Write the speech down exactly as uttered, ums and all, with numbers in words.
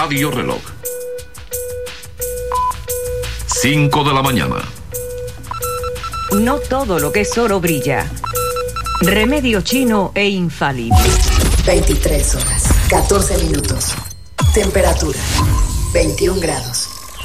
Radio Reloj. cinco de la mañana. No todo lo que es oro brilla. Remedio chino e infalible. veintitrés horas, catorce minutos. Temperatura, veintiún grados.